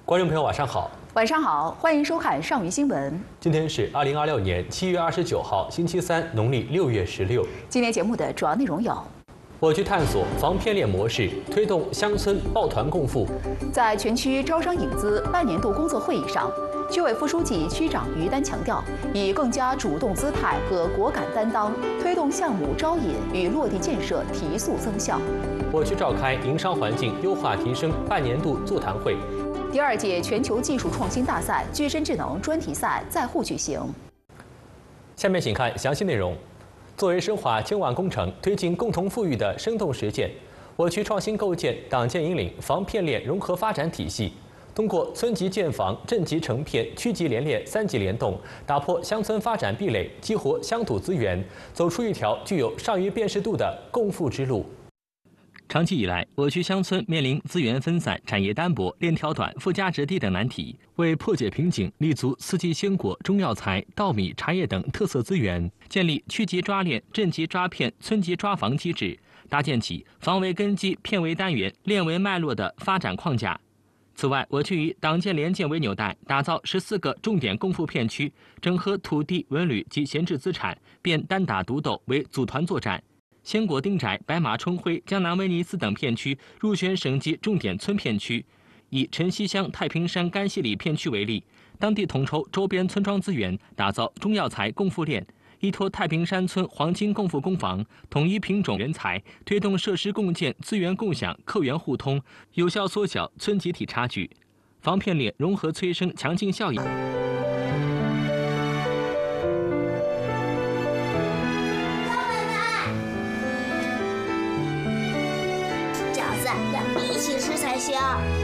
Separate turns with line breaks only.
观众朋友，晚上好。
晚上好，欢迎收看上虞新闻。
今天是2026年7月29号，星期三，农历6月16。
今天节目的主要内容有：
我区探索防骗猎模式，推动乡村抱团共富。
在全区招商引资半年度工作会议上，区委副书记、区长于丹强调，以更加主动姿态和果敢担当，推动项目招引与落地建设提速增效。
我区召开营商环境优化提升半年度座谈会。
第2届全球技术创新大赛具身智能专题赛在沪举行。
下面请看详细内容。作为深化千万工程、推进共同富裕的生动实践，我区创新构建党建引领防骗猎融合发展体系，通过村级建防、镇级成骗、区级联猎3级联动，打破乡村发展壁垒，激活乡土资源，走出一条具有上虞辨识度的共富之路。长期以来，我区乡村面临资源分散、产业单薄、链条短、附加值低等难题。为破解瓶颈，立足四季鲜果、中药材、稻米、茶叶等特色资源，建立区级抓链、镇级抓骗、村级抓防机制，搭建起防为根基、骗为单元、链为脉络的发展框架。此外，我区以党建联建为纽带，打造14个重点共富片区，整合土地、文旅及闲置资产，便单打独斗为组团作战。鲜果丁宅、白马冲辉、江南威尼斯等片区入选省级重点村片区。以辰溪乡太平山甘溪里片区为例，当地统筹周边村庄资源，打造中药材共富链，依托太平山村黄金共富工坊，统一品种人才，推动设施共建、资源共享、客源互通，有效缩小村集体差距，防骗猎融合催生强劲效应。
要一起吃才行。